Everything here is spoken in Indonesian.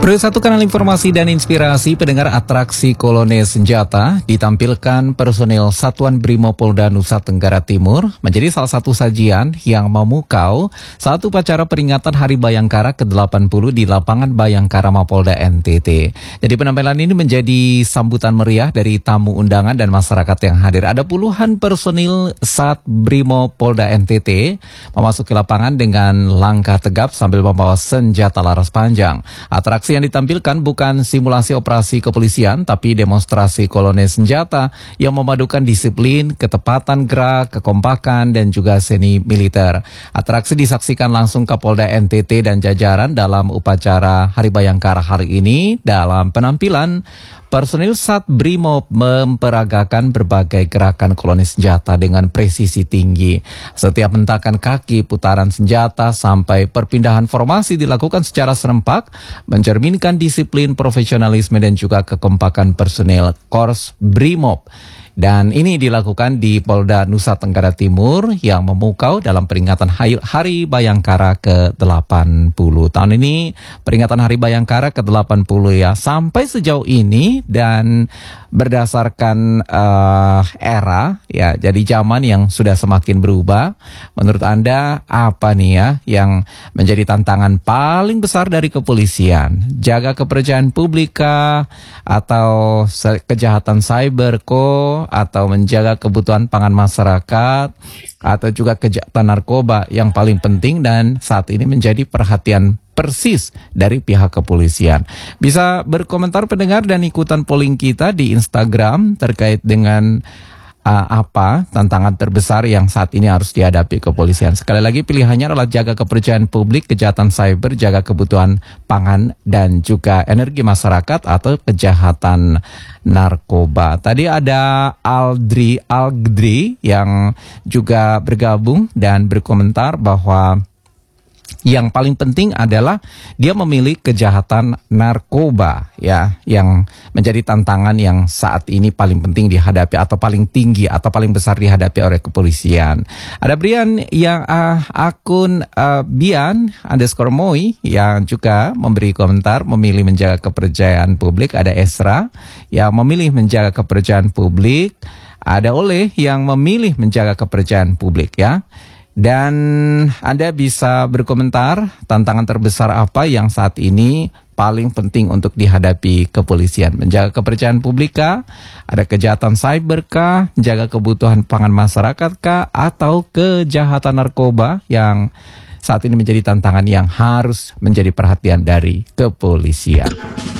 Satu kanal informasi dan inspirasi pendengar. Atraksi kolone senjata ditampilkan personil Satuan Brimopolda Nusa Tenggara Timur menjadi salah satu sajian yang memukau saat upacara peringatan Hari Bayangkara ke-80 di lapangan Bayangkara Mapolda NTT. Jadi penampilan ini menjadi sambutan meriah dari tamu undangan dan masyarakat yang hadir. Ada puluhan personil Sat Brimopolda NTT memasuki lapangan dengan langkah tegap sambil membawa senjata laras panjang. Atraksi yang ditampilkan bukan simulasi operasi kepolisian, tapi demonstrasi kolone senjata yang memadukan disiplin, ketepatan gerak, kekompakan, dan juga seni militer. Atraksi disaksikan langsung Kapolda NTT dan jajaran dalam upacara Hari Bayangkara hari ini. Dalam penampilan, personil Sat Brimob memperagakan berbagai gerakan koloni senjata dengan presisi tinggi. Setiap hentakan kaki, putaran senjata, sampai perpindahan formasi dilakukan secara serempak, mencerminkan disiplin, profesionalisme, dan juga kekompakan personil Korps Brimob. Dan ini dilakukan di Polda Nusa Tenggara Timur yang memukau dalam peringatan Hari Bayangkara ke-80. Tahun ini peringatan Hari Bayangkara ke-80 ya. Sampai sejauh ini dan berdasarkan era ya, jadi zaman yang sudah semakin berubah. Menurut Anda apa nih ya yang menjadi tantangan paling besar dari kepolisian? Jaga kepercayaan publik kah? Atau kejahatan cyber atau menjaga kebutuhan pangan masyarakat, atau juga kejahatan narkoba yang paling penting dan saat ini menjadi perhatian persis dari pihak kepolisian. Bisa berkomentar pendengar dan ikutan polling kita di Instagram terkait dengan apa tantangan terbesar yang saat ini harus dihadapi kepolisian. Sekali lagi pilihannya adalah jaga kepercayaan publik, kejahatan cyber, jaga kebutuhan pangan dan juga energi masyarakat, atau kejahatan narkoba. Tadi ada Algdri yang juga bergabung dan berkomentar bahwa yang paling penting adalah dia memilih kejahatan narkoba ya, yang menjadi tantangan yang saat ini paling penting dihadapi atau paling tinggi atau paling besar dihadapi oleh kepolisian. Ada Brian yang akun Bian_Moi yang juga memberi komentar memilih menjaga kepercayaan publik. Ada Esra yang memilih menjaga kepercayaan publik. Ada Oleh yang memilih menjaga kepercayaan publik ya. Dan Anda bisa berkomentar tantangan terbesar apa yang saat ini paling penting untuk dihadapi kepolisian. Menjaga kepercayaan publik kah? Ada kejahatan cyber kah? Menjaga kebutuhan pangan masyarakat kah? Atau kejahatan narkoba yang saat ini menjadi tantangan yang harus menjadi perhatian dari kepolisian.